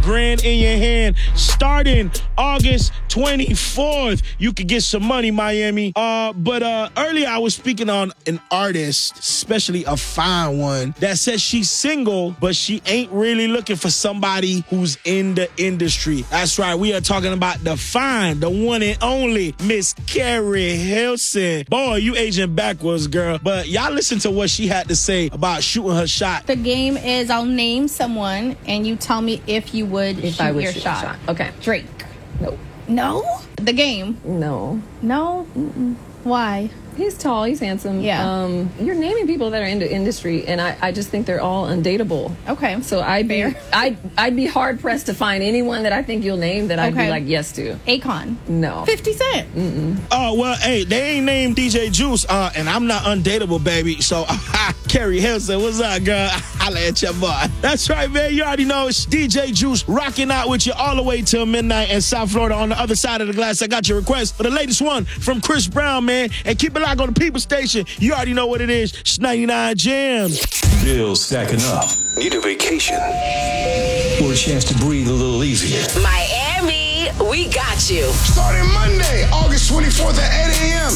grand in your hand starting August 24th. You could get some money, Miami. But earlier I was speaking on an artist, especially a fine one, that says she's single, but she ain't really looking for somebody who's in the industry. That's right. We are talking about the fine, the one and only Miss Keri Hilson. Boy, you aging backwards, girl. But y'all listen to what she had to say about shooting her shot. The game is I'll name someone and you tell me if you would shoot your shot. Okay. Drake. No. No? The game. No. No? Mm-mm. Why? He's tall. He's handsome. Yeah. You're naming people that are in the industry, and I just think they're all undateable. Okay. So I'd be hard pressed to find anyone that I think you'll name that I'd be like yes to. Akon. No. 50 Cent. Mm-mm. Oh, well, hey, they ain't named DJ Juice, and I'm not undateable, baby. So, Keri Hilson, what's up, girl? Holla at your boy. That's right, man. You already know it's DJ Juice rocking out with you all the way till midnight in South Florida. On the other side of the glass, I got your request for the latest one from Chris Brown, man. And keep it locked on the People Station. You already know what it is. It's 99 Jams. Bills stacking up. Need a vacation or a chance to breathe a little easier. Miami, we got you. Starting Monday, August 24th at 8 a.m.